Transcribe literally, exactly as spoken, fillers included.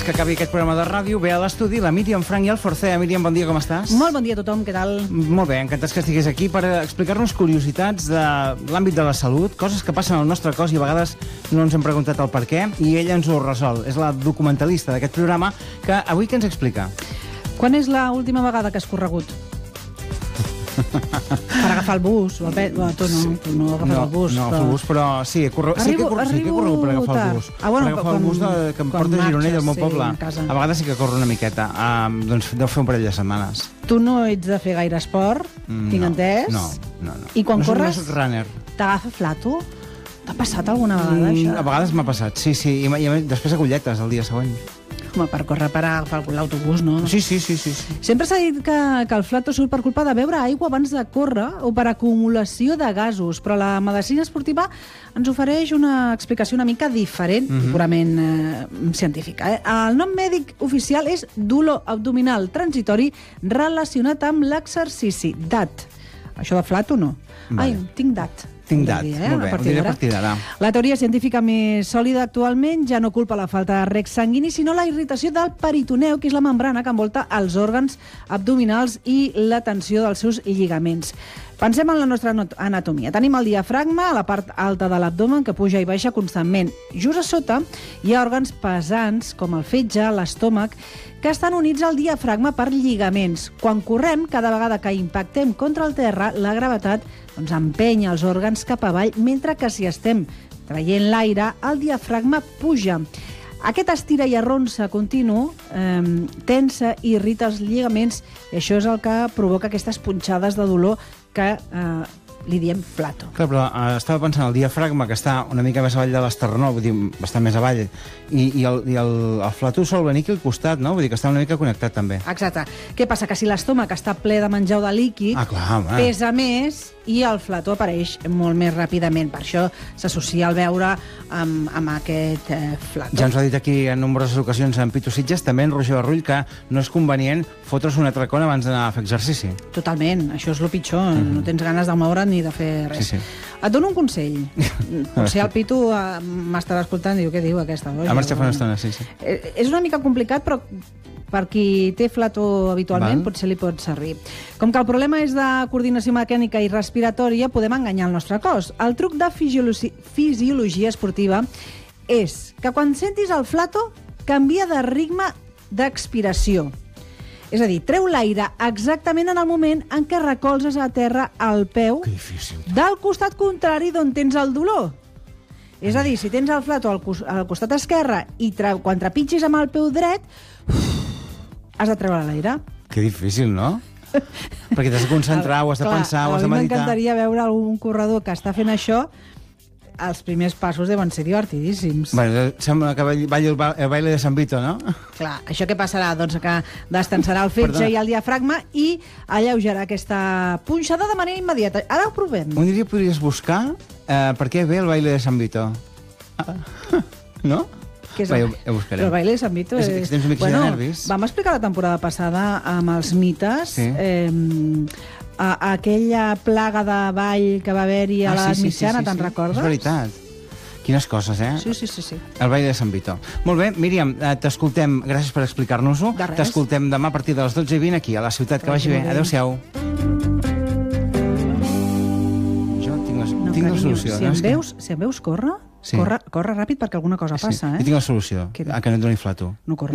que acabi aquest programa de ràdio, ve a l'estudi la Míriam Frank i el Forcea. Míriam, bon dia, com estàs? Molt bon dia a tothom, què tal? Molt bé, encantats que estigués aquí per explicar-nos curiositats de l'àmbit de la salut, coses que passen al nostre cos i a vegades no ens hem preguntat el per què, i ella ens ho resol. És la documentalista d'aquest programa, que avui què ens explica? Quan és l'última vegada que has corregut? Per agafar el bus o el pet... Bueno, tu no, tu no agafes no, el bus. No, però... el bus, però sí, corre... Arribo, sí, que corre... sí que he corregut per agafar el bus. Ah, bueno, per agafar quan, el bus de... que em porta a Gironella, al meu sí, poble. a, a vegades sí que corro una miqueta. Um, doncs deu fer un parell de setmanes. Tu no ets de fer gaire esport, Mm, tinc no, entès? No, no, no. I quan no corres, soc, no soc runner. t'agafa flato? T'ha passat alguna vegada, Mm, això? a vegades m'ha passat, sí, sí. I, i després agulletes el dia següent. Home, per córrer per agafar l'autobús, no? Sí, sí, sí, sí, sí. Sempre s'ha dit que, que el flato surt per culpa de beure aigua abans de córrer o per acumulació de gasos, però la medicina esportiva ens ofereix una explicació una mica diferent, Mhm. i purament eh, científica. Eh? El nom mèdic oficial és dolor abdominal transitori relacionat amb l'exercici. D A T. Això de flato no. Vale. Ai, tinc D A T. Tinc D A T, Dir, eh? molt bé, ho diré a partir d'ara. La teoria científica més sòlida actualment ja no culpa la falta de reg sanguini, sinó la irritació del peritoneu, que és la membrana que envolta els òrgans abdominals i la tensió dels seus lligaments. Pensem en la nostra anatomia. Tenim el diafragma a la part alta de l'abdomen, que puja i baixa constantment. Just a sota hi ha òrgans pesants, com el fetge, l'estómac, que estan units al diafragma per lligaments. Quan correm, cada vegada que impactem contra el terra, la gravetat doncs, empenya els òrgans cap avall, mentre que si estem traient l'aire, el diafragma puja. Aquest estira i arronsa continu eh, tensa i irrita els lligaments, i això és el que provoca aquestes punxades de dolor que eh, li diem flato. Clar, però eh, estava pensant el diafragma, que està una mica més avall de l'esternó, vull dir, bastant més avall, i, i, el, i el, el flato sol venir aquí al costat, no? Vull dir que està una mica connectat, també. Exacte. Què passa? Que si l'estómac està ple de menjar o de líquid, Ah, clar, home. pesa més i el flato apareix molt més ràpidament. Per això s'associa el beure amb, amb aquest eh, flato. Ja ens ho ha dit aquí en nombroses ocasions en Pitu Sitges, també en Roger Barrull, que no és convenient fotre's una tracona abans d'anar a fer exercici. Totalment, això és el pitjor. Mm-hmm. No tens ganes de moure't ni de fer res. Sí, sí. Et dono un consell. Potser el Pitu eh, m'estarà escoltant i diu, què diu aquesta noia? Ha marxat fa una estona, sí, sí. Eh, és una mica complicat, però per qui té flato habitualment, Val. potser li pot servir. Com que el problema és de coordinació mecànica i respiratòria, podem enganyar el nostre cos. El truc de fisiologi fisiologia esportiva és que quan sentis el flato, canvia de ritme d'expiració. És a dir, treu l'aire exactament en el moment en què recolzes a terra el peu Que difícil. del costat contrari d'on tens el dolor. És a dir, si tens el flato al, cos al costat esquerre i quan trepitgis amb el peu dret, has de treure l'aire. Que difícil, no? Perquè t'has de concentrar, ho has de Clar, pensar, ho has de A mi meditar. m'encantaria veure algun corredor que està fent això. Els primers passos deuen ser divertidíssims. Bueno, sembla que balli el, ba el baile de San Vito, no? Clar, això què passarà? Doncs que destensarà el fetge Perdona. i el diafragma i alleujarà aquesta punxada de manera immediata. Ara ho provem. Un dia podries buscar eh, per què ve el baile de San Vito. Ah, no? Que és Va, el, ja ho- ja ho buscarem. el baile de San Vito És- és... és que tens un mix de nervis. Vam explicar la temporada passada amb els mites Sí. eh, a, a aquella plaga de ball que va haver-hi a Ah, l'edat sí, sí, mitjana, sí, sí, te'n sí. recordes? És veritat. Quines coses, eh? Sí, sí, sí, sí. El baile de San Vito. Molt bé, Míriam, eh, t'escoltem. Gràcies per explicar-nos-ho. De res. T'escoltem demà a partir de les dotze i vint aquí, a la ciutat. Que vagi bé. Adéu-siau. Jo tinc la, No, tinc la carinyo, solució. si, no? em És que- veus, si em veus córrer, Sí. corre, corre ràpid perquè alguna cosa Sí, passa, jo eh? tinc la solució. Quina? A que no et doni flato. No corre.